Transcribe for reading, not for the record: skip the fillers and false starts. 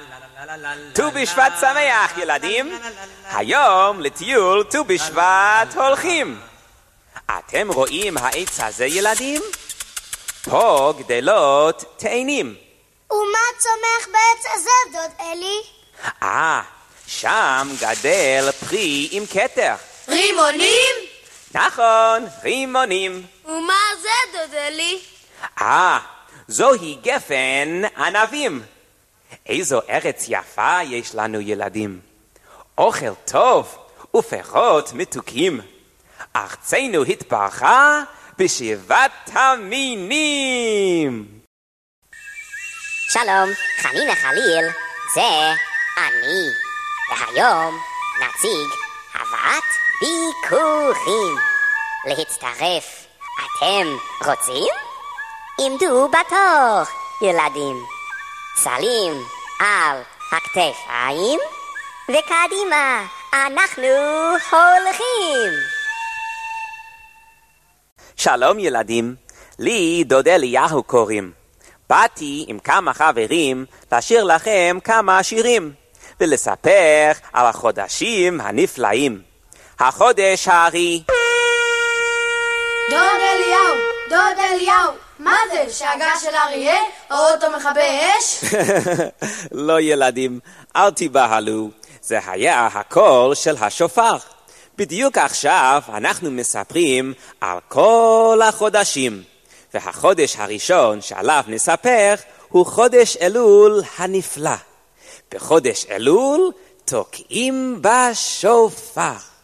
ט"ו בשבט שמח ילדים, היום לטיול ט"ו בשבט הולכים. אתם רואים העץ הזה ילדים? פה גדלות תאנים. ומה צומח בעץ הזה דוד אלי? שם גדל פרי עם כתר. רימונים? נכון, רימונים. ומה זה דוד אלי? זוהי גפן ענבים. איזו ארץ יפה יש לנו ילדים. אוכל טוב ופירות מתוקים. ארצנו התברכה בשבעת המינים. שלום, חנינה חליל, זה אני. והיום נציג הבאת ביקורים. להצטרף, אתם רוצים? עמדו בתור, ילדים. סלים על הכתפיים, וקדימה, אנחנו הולכים. שלום ילדים, לי דוד אליהו קוראים. באתי עם כמה חברים לשיר לכם כמה שירים, ולספר על החודשים הנפלאים. החודש הארי. דוד אליהו, מה זה? שאגה של אריה? או אותו מכבי אש? לא ילדים, אל תיבהלו. זה היה הקול של השופר. בדיוק עכשיו אנחנו מספרים על כל החודשים. והחודש הראשון שעליו נספר הוא חודש אלול הנפלא. בחודש אלול תוקעים בשופר.